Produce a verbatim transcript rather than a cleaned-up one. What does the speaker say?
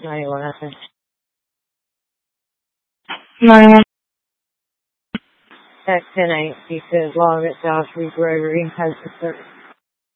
ninety-one Athens. ninety-one. X ten eight, he says, Long at South Reef Rotary has the